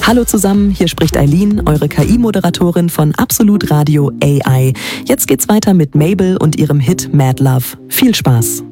Hallo zusammen, hier spricht Eileen, eure KI-Moderatorin von Absolut Radio AI. Jetzt geht's weiter mit Mabel und ihrem Hit Mad Love. Viel Spaß!